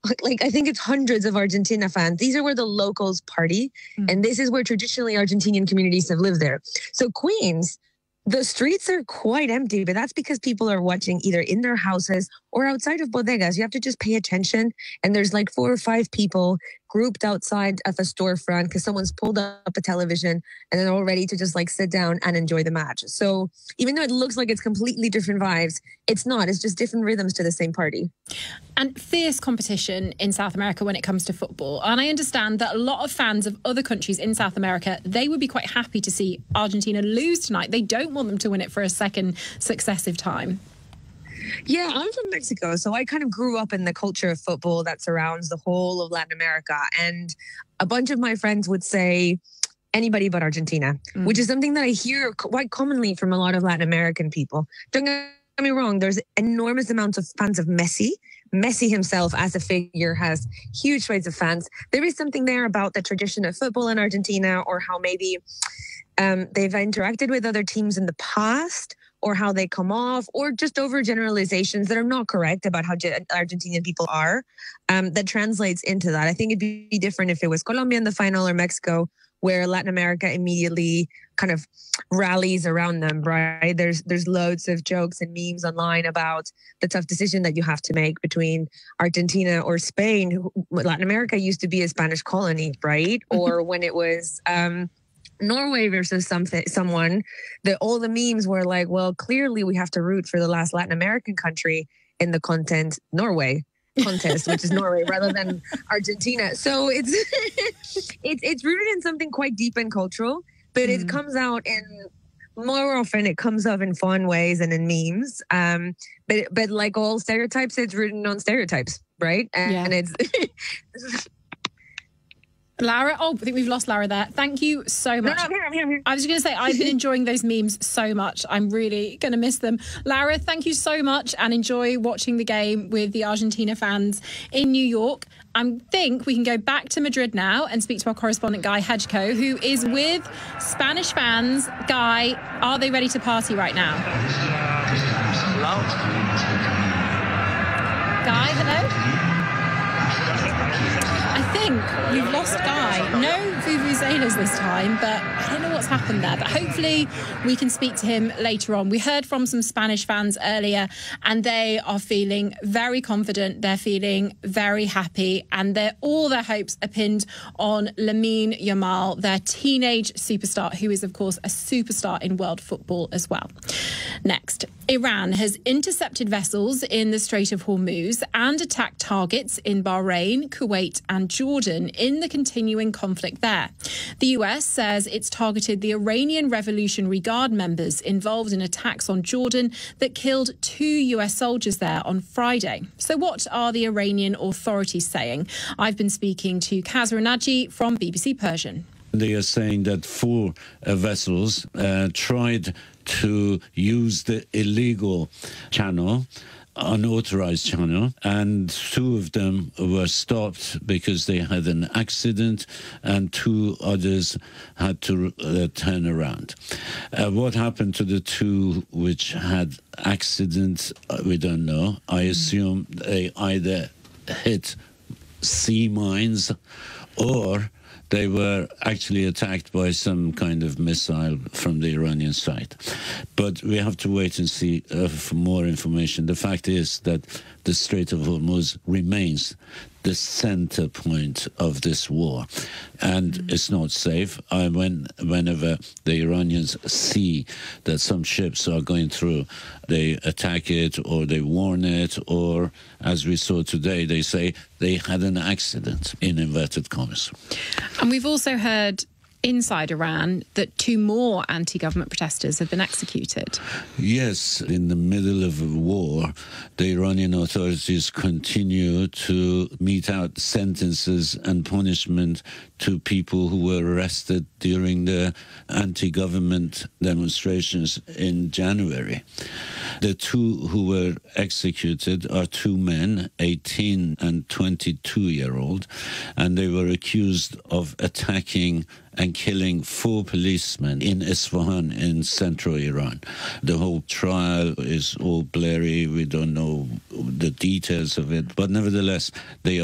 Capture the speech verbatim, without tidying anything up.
like, I think it's hundreds of Argentina fans. These are where the locals party. Mm. And this is where traditionally Argentinian communities have lived there. So Queens, the streets are quite empty, but that's because people are watching either in their houses or outside of bodegas. You have to just pay attention. And there's like four or five people grouped outside at the storefront because someone's pulled up a television and they're all ready to just like sit down and enjoy the match. So even though it looks like it's completely different vibes, it's not. It's just different rhythms to the same party. And fierce competition in South America when it comes to football. And I understand that a lot of fans of other countries in South America, they would be quite happy to see Argentina lose tonight. They don't want them to win it for a second successive time. Yeah, I'm from Mexico, so I kind of grew up in the culture of football that surrounds the whole of Latin America. And a bunch of my friends would say anybody but Argentina, mm. which is something that I hear quite commonly from a lot of Latin American people. Don't get me wrong, there's enormous amounts of fans of Messi. Messi himself as a figure has huge swathes of fans. There is something there about the tradition of football in Argentina, or how maybe um, they've interacted with other teams in the past, or how they come off, or just overgeneralizations that are not correct about how Argentinian people are, um, that translates into that. I think it'd be different if it was Colombia in the final or Mexico, where Latin America immediately kind of rallies around them, right? There's there's loads of jokes and memes online about the tough decision that you have to make between Argentina or Spain. Latin America used to be a Spanish colony, right? Or when it was Um, Norway versus something, someone, that all the memes were like, well, clearly we have to root for the last Latin American country in the content Norway contest, which is Norway rather than Argentina. So it's it's it's rooted in something quite deep and cultural, but mm. it comes out in more often it comes up in fun ways and in memes. Um, but but like all stereotypes, it's rooted on stereotypes, right? And, yeah. and it's. Lara, oh, I think we've lost Lara there. Thank you so much. No, no, I'm here, I'm here, I'm here. I was going to say, I've been enjoying those memes so much. I'm really going to miss them. Lara, thank you so much, and enjoy watching the game with the Argentina fans in New York. I think we can go back to Madrid now and speak to our correspondent, Guy Hedgecoe, who is with Spanish fans. Guy, are they ready to party right now? Guy, hello? I think we've lost Guy. No vuvuzelas this time, but I don't know what's happened there. But hopefully we can speak to him later on. We heard from some Spanish fans earlier, and they are feeling very confident. They're feeling very happy, and they're, all their hopes are pinned on Lamine Yamal, their teenage superstar, who is, of course, a superstar in world football as well. Next, Iran has intercepted vessels in the Strait of Hormuz and attacked targets in Bahrain, Kuwait and Jordan in the continuing conflict there. The U S says it's targeted the Iranian Revolutionary Guard members involved in attacks on Jordan that killed two U S soldiers there on Friday. So what are the Iranian authorities saying? I've been speaking to Kaz Ranaji from B B C Persian. They are saying that four uh, vessels uh, tried to use the illegal channel, unauthorized channel, and two of them were stopped because they had an accident, and two others had to uh, turn around. Uh, what happened to the two which had accidents, uh, we don't know. I assume they either hit sea mines or they were actually attacked by some kind of missile from the Iranian side. But we have to wait and see uh, for more information. The fact is that the Strait of Hormuz remains the center point of this war, and mm. it's not safe. I, when, whenever the Iranians see that some ships are going through, they attack it or they warn it, or as we saw today, they say they had an accident, in inverted commas. And we've also heard inside Iran that two more anti-government protesters have been executed. Yes, in the middle of a war, the Iranian authorities continue to mete out sentences and punishment to people who were arrested during the anti-government demonstrations in January. The two who were executed are two men, eighteen and twenty-two-year-old, and they were accused of attacking and killing four policemen in Isfahan in central Iran. The whole trial is all blurry. We don't know the details of it, but nevertheless, they